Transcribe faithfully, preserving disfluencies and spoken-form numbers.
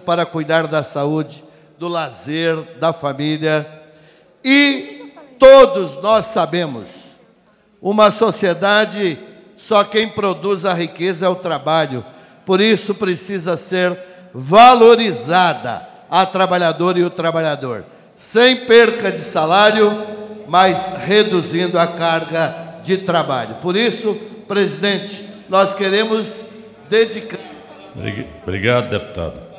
para cuidar da saúde, do lazer, da família. E todos nós sabemos, uma sociedade, só quem produz a riqueza é o trabalho. Por isso precisa ser valorizada a trabalhadora e o trabalhador, sem perca de salário, mas reduzindo a carga de trabalho. Por isso, presidente, nós queremos dedicar... Obrigado, deputado.